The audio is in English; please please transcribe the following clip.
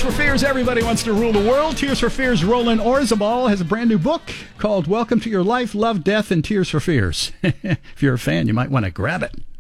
for Fears, everybody wants to rule the world. Tears for Fears' Roland Orzabal has a brand new book called Welcome to Your Life, Love, Death, and Tears for Fears. If you're a fan, you might want to grab it.